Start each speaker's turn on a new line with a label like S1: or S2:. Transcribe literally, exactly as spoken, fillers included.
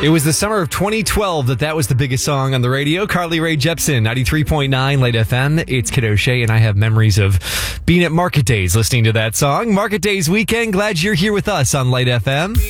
S1: It was the summer of twenty twelve that that was the biggest song on the radio. Carly Rae Jepsen, ninety-three point nine Light F M. It's Kid O'Shea, and I have memories of being at Market Days listening to that song. Market Days weekend. Glad you're here with us on Light F M.